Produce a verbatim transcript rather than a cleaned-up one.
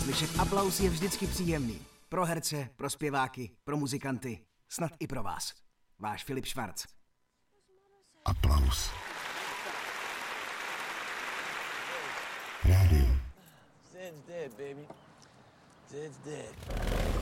Slyšet aplaus je vždycky příjemný. Pro herce, pro zpěváky, pro muzikanty, snad i pro vás. Váš Filip Švarc. Aplaus. Rádio. Zed's dead, baby. Zed's dead.